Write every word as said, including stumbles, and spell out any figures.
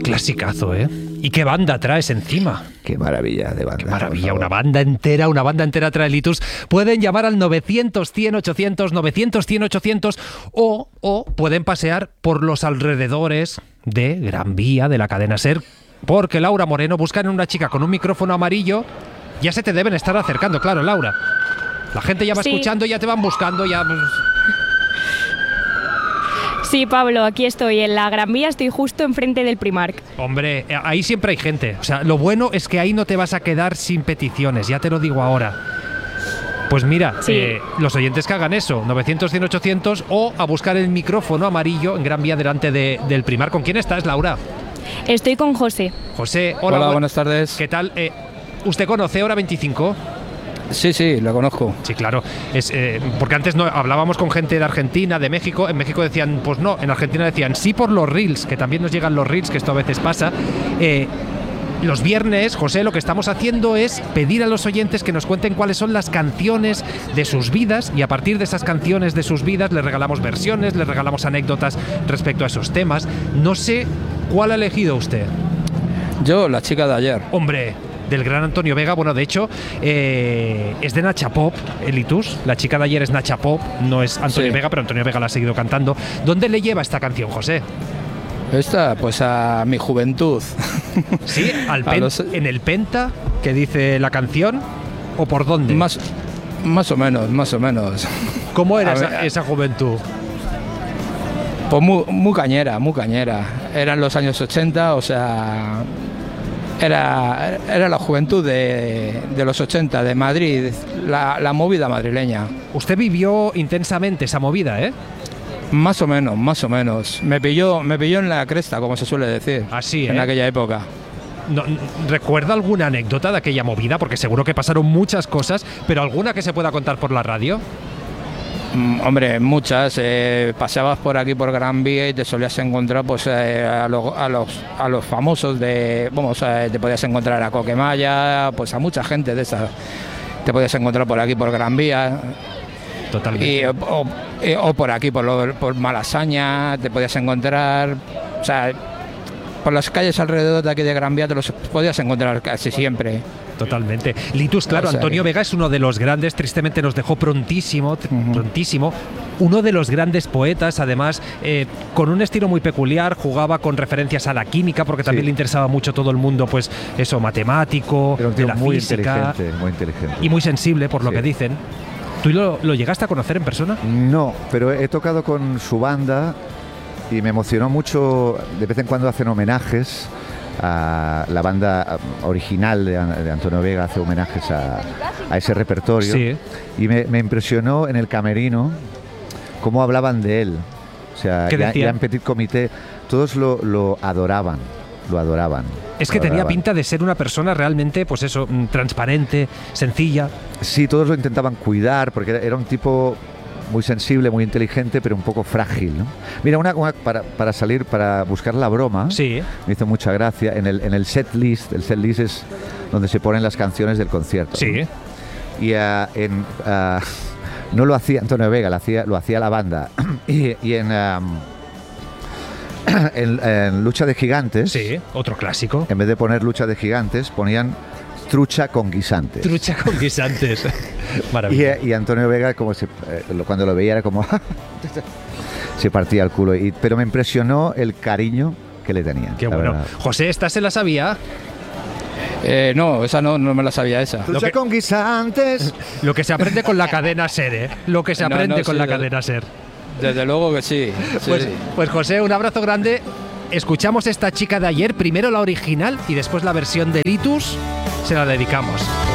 clasicazo, ¿eh? ¿Y qué banda traes encima? Qué maravilla de banda. Qué maravilla, una banda entera, una banda entera trae Litus. Pueden llamar al novecientos, cien, ochocientos, novecientos, cien, ochocientos o, o pueden pasear por los alrededores de Gran Vía, de la cadena SER, porque Laura Moreno busca en una chica con un micrófono amarillo. Ya se te deben estar acercando, claro, Laura. La gente ya va sí. escuchando, ya te van buscando, ya... Sí, Pablo, aquí estoy en la Gran Vía, estoy justo enfrente del Primark. Hombre, ahí siempre hay gente. O sea, lo bueno es que ahí no te vas a quedar sin peticiones, ya te lo digo ahora. Pues mira, sí. eh, los oyentes que hagan eso, novecientos, cien, ochocientos o a buscar el micrófono amarillo en Gran Vía delante de, del Primark. ¿Con quién estás, Laura? Estoy con José. José, hola. Hola, buenas tardes. ¿Qué tal? Eh, ¿Usted conoce Hora veinticinco? Sí, sí, lo conozco. Sí, claro. Es, eh, porque antes no hablábamos con gente de Argentina, de México. En México decían, pues no. En Argentina decían, sí por los reels, que también nos llegan los reels, que esto a veces pasa. Eh, los viernes, José, lo que estamos haciendo es pedir a los oyentes que nos cuenten cuáles son las canciones de sus vidas y a partir de esas canciones de sus vidas les regalamos versiones, les regalamos anécdotas respecto a esos temas. No sé cuál ha elegido usted. Yo, La chica de ayer. Hombre... del gran Antonio Vega, bueno, de hecho eh, es de Nacha Pop, Elitus, la chica de ayer es Nacha Pop, no es Antonio sí. Vega, pero Antonio Vega la ha seguido cantando. ¿Dónde le lleva esta canción, José? Esta, pues a mi juventud. ¿Sí? Al pen, los... ¿En el Penta, que dice la canción? ¿O por dónde? Más, más o menos, más o menos. ¿Cómo era esa, esa juventud? Pues muy, muy cañera, muy cañera. Eran los años ochenta, o sea... Era, era la juventud de, de los ochenta, de Madrid, la, la movida madrileña. Usted vivió intensamente esa movida, ¿eh? Más o menos, más o menos. Me pilló, me pilló en la cresta, como se suele decir. Así, en ¿eh? aquella época. No, ¿recuerda alguna anécdota de aquella movida? Porque seguro que pasaron muchas cosas, pero ¿alguna que se pueda contar por la radio? Mm, hombre, muchas. Eh, paseabas por aquí por Gran Vía y te solías encontrar pues eh, a, lo, a los a los famosos de, vamos, eh, te podías encontrar a Coquemaya, pues a mucha gente de esa. Te podías encontrar por aquí por Gran Vía. Totalmente. Y, o, o por aquí por, lo, por Malasaña te podías encontrar, o sea, por las calles alrededor de aquí de Gran Vía te los podías encontrar casi siempre. Totalmente. Litus, claro, o sea, Antonio Vega es uno de los grandes, tristemente nos dejó prontísimo, uh-huh. prontísimo, uno de los grandes poetas, además, eh, con un estilo muy peculiar, jugaba con referencias a la química, porque también sí. le interesaba mucho todo el mundo, pues eso, matemático, Era un tío de la muy física. Inteligente, muy inteligente. Y muy sensible, por lo sí. que dicen. ¿Tú lo, lo llegaste a conocer en persona? No, pero he tocado con su banda y me emocionó mucho. De vez en cuando hacen homenajes a la banda original de, de Antonio Vega, hace homenajes a, a ese repertorio. Sí. Y me, me impresionó en el camerino cómo hablaban de él. O sea, ya, ya en Petit Comité todos lo, lo adoraban, lo adoraban. Es que tenía pinta de ser una persona realmente, pues eso, transparente, sencilla. Sí, todos lo intentaban cuidar, porque era, era un tipo muy sensible, muy inteligente, pero un poco frágil, ¿no? Mira, una, una para, para salir, para buscar la broma, sí. me hizo mucha gracia, en el, en el set list, el set list es donde se ponen las canciones del concierto. Sí. ¿no? Y uh, en... Uh, no lo hacía Antonio Vega, lo hacía, lo hacía la banda. y, y en... Um, En, en Lucha de Gigantes, sí, otro clásico. En vez de poner Lucha de Gigantes, ponían Trucha con guisantes. Trucha con guisantes. Maravilloso. Y, y Antonio Vega, como se, eh, cuando lo veía, era como se partía el culo. Y, pero me impresionó el cariño que le tenían. Qué bueno. Verdad. José, ¿esta se la sabía? Eh, no, esa no, no me la sabía esa. Trucha que, con guisantes. Lo que se aprende con la cadena SER, ¿eh? Lo que se aprende no, no, con sí, la cadena SER. Desde luego que sí. sí pues, sí. pues José, un abrazo grande. Escuchamos esta chica de ayer, primero la original y después la versión de Litus. Se la dedicamos.